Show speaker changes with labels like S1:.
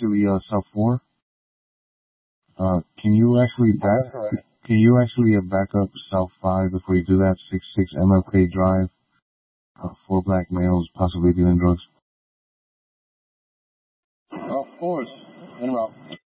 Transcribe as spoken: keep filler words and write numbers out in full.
S1: actually uh, cell four. Uh, can you actually
S2: That's
S1: back?
S2: correct.
S1: Can you actually uh, back up cell five before you do that? Six six M L K Drive. Uh, four black males possibly dealing drugs.
S2: Of course. En route.